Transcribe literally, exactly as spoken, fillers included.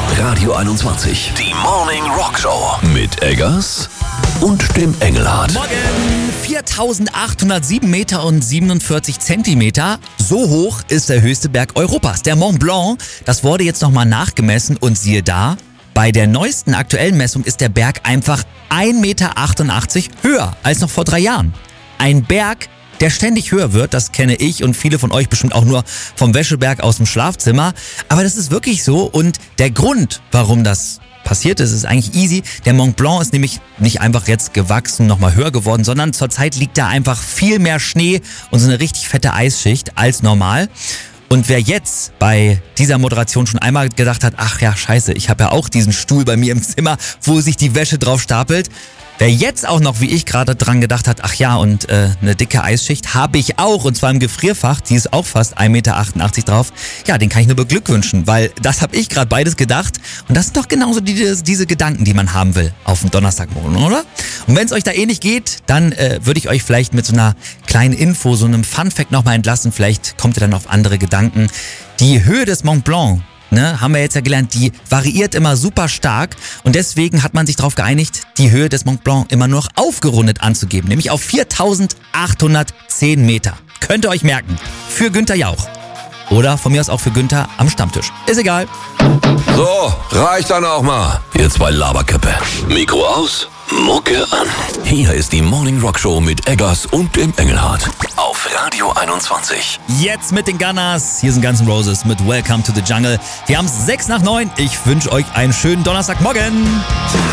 Radio einundzwanzig. Die Morning Rock Show. Mit Eggers und dem Engelhardt. Morgen viertausendachthundertsieben Meter und siebenundvierzig Zentimeter. So hoch ist der höchste Berg Europas, der Mont Blanc. Das wurde jetzt nochmal nachgemessen und siehe da, bei der neuesten aktuellen Messung ist der Berg einfach ein Meter achtundachtzig höher als noch vor drei Jahren. Ein Berg, der ständig höher wird, das kenne ich und viele von euch bestimmt auch nur vom Wäscheberg aus dem Schlafzimmer. Aber das ist wirklich so und der Grund, warum das passiert ist, ist eigentlich easy. Der Mont Blanc ist nämlich nicht einfach jetzt gewachsen, nochmal höher geworden, sondern zurzeit liegt da einfach viel mehr Schnee und so eine richtig fette Eisschicht als normal. Und wer jetzt bei dieser Moderation schon einmal gedacht hat, ach ja, scheiße, ich habe ja auch diesen Stuhl bei mir im Zimmer, wo sich die Wäsche drauf stapelt. Wer jetzt auch noch, wie ich gerade dran gedacht hat, ach ja, und äh, eine dicke Eisschicht habe ich auch, und zwar im Gefrierfach, die ist auch fast ein Meter achtundachtzig drauf, ja, den kann ich nur beglückwünschen, weil das habe ich gerade beides gedacht. Und das sind doch genauso die, diese Gedanken, die man haben will auf dem Donnerstagmorgen, oder? Und wenn es euch da ähnlich geht, dann äh, würde ich euch vielleicht mit so einer kleinen Info, so einem Funfact nochmal entlassen. Vielleicht kommt ihr dann auf andere Gedanken. Die Höhe des Mont Blanc, ne, haben wir jetzt ja gelernt, die variiert immer super stark und deswegen hat man sich darauf geeinigt, die Höhe des Mont Blanc immer nur noch aufgerundet anzugeben, nämlich auf viertausendachthundertzehn Meter. Könnt ihr euch merken, für Günther Jauch. Oder von mir aus auch für Günther am Stammtisch. Ist egal. So, reicht dann auch mal. Ihr zwei Laberköppe. Mikro aus, Mucke an. Hier ist die Morning Rock Show mit Eggers und dem Engelhardt. Auf Radio einundzwanzig. Jetzt mit den Gunners. Hier sind Guns N' Roses mit Welcome to the Jungle. Wir haben es sechs nach neun. Ich wünsche euch einen schönen Donnerstagmorgen.